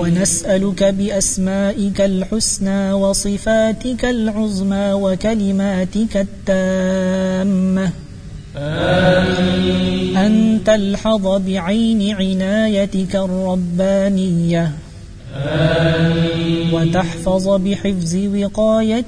ونسألك بأسمائك الحسنى وصفاتك العظمى وكلماتك التامة أن تلحظ بعين عنايتك الربانية وتحفظ بحفظ وقايتك